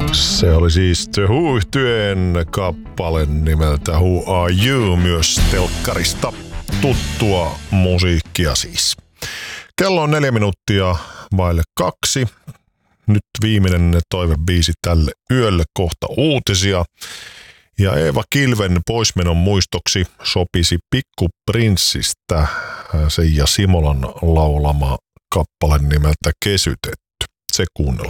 Se oli siis The Who-yhtyeen kappale nimeltä Who Are You, myös telkkarista tuttua musiikkia siis. Kello on 4 minuuttia vaille 2. Nyt viimeinen toivebiisi tälle yölle, kohta uutisia. Ja Eeva Kilven poismenon muistoksi sopisi Pikku Prinssistä Seija Simolan laulama kappale nimeltä Kesytetty. Se kuunnellaan.